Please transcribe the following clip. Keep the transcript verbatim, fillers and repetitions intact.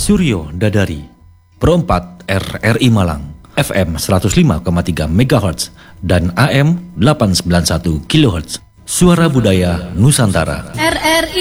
Suryo Dadari, Perempat R R I Malang, F M seratus lima koma tiga megahertz dan A M delapan ratus sembilan puluh satu kilohertz. Suara Budaya Nusantara. R R I